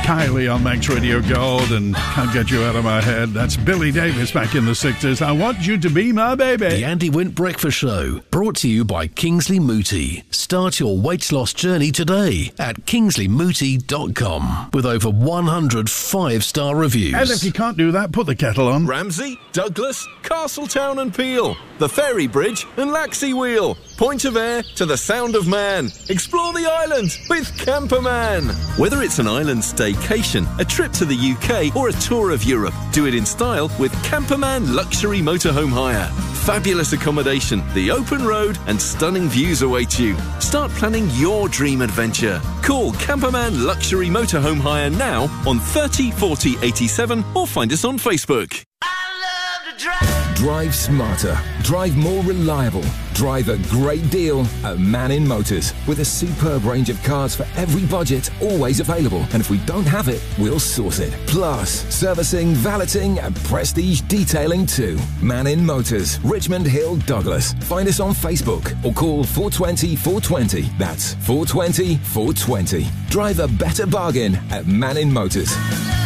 Kylie on Max Radio Gold and Can't Get You Out of My Head. That's Billy Davis back in the 60s. I Want You to Be My Baby. The Andy Wint Breakfast Show, brought to you by Kingsley Mooti. Start your weight loss journey today at kingsleymooti.com with over 100 5-star reviews. And if you can't do that, put the kettle on. Ramsey, Douglas, Castletown and Peel, the Ferry Bridge and Laxey Wheel, Point of Ayre to the Sound of Man. Explore the island with Camperman. Whether it's an island staycation, a trip to the UK or a tour of Europe, do it in style with Camperman Luxury Motorhome Hire. Fabulous accommodation, the open road and stunning views await you. Start planning your dream adventure. Call Camperman Luxury Motorhome Hire now on 30 40 87 or find us on Facebook. Drive smarter. Drive more reliable. Drive a great deal at Mannin Motors. With a superb range of cars for every budget, always available. And if we don't have it, we'll source it. Plus, servicing, valeting and prestige detailing too. Mannin Motors, Richmond Hill, Douglas. Find us on Facebook or call 420 420. That's 420 420. Drive a better bargain at Mannin Motors.